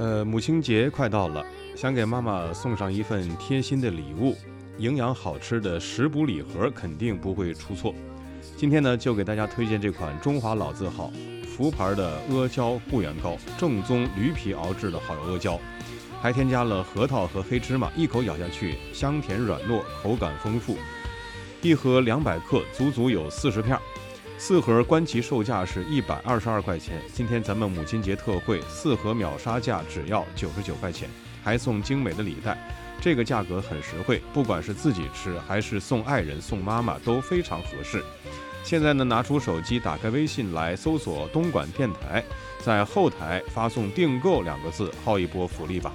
母亲节快到了，想给妈妈送上一份贴心的礼物，营养好吃的食补礼盒肯定不会出错。今天呢，就给大家推荐这款中华老字号福牌的阿胶固元膏，正宗驴皮熬制的好阿胶，还添加了核桃和黑芝麻，一口咬下去香甜软糯，口感丰富。一盒200克，足足有40片。4盒官旗售价是122块钱，今天咱们母亲节特惠，4盒秒杀价只要99块钱，还送精美的礼袋，这个价格很实惠，不管是自己吃还是送爱人、送妈妈都非常合适。现在呢，拿出手机，打开微信来搜索东莞电台，在后台发送订购2个字，薅一波福利吧。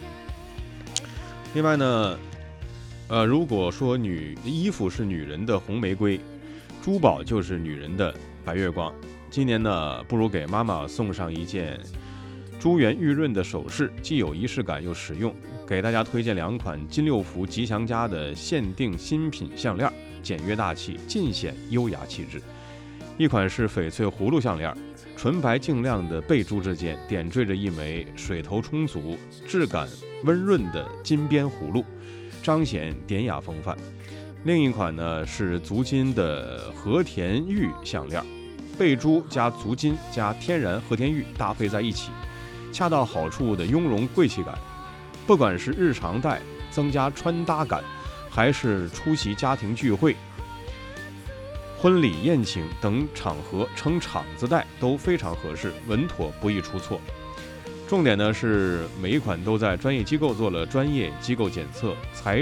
另外呢，如果说衣服是女人的红玫瑰，珠宝就是女人的白月光。今年呢，不如给妈妈送上一件珠圆玉润的首饰，既有仪式感又实用。给大家推荐2款金六福吉祥家的限定新品项链，简约大气，尽显优雅气质。一款是翡翠葫芦项链，纯白净亮的贝珠之间点缀着一枚水头充足、质感温润的金边葫芦，彰显典雅风范。另一款呢是足金的和田玉项链，贝珠加足金加天然和田玉搭配在一起，恰到好处的雍容贵气感。不管是日常戴增加穿搭感，还是出席家庭聚会、婚礼宴请等场合撑场子戴都非常合适，稳妥不易出错。重点呢是每一款都在专业机构做了专业机构检测，